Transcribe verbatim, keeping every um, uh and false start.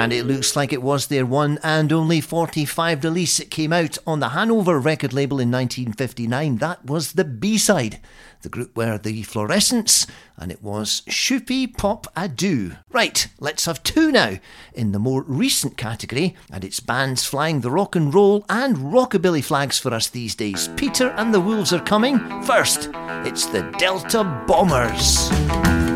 And it looks like it was their one and only forty-five release. It came out on the Hanover record label in nineteen fifty-nine. That was the B-side. The group were the Fluorescents, and it was Shoopy Pop Ado. Right, let's have two now in the more recent category, and it's bands flying the rock and roll and rockabilly flags for us these days. Peter and the Wolves are coming. First, it's the Delta Bombers.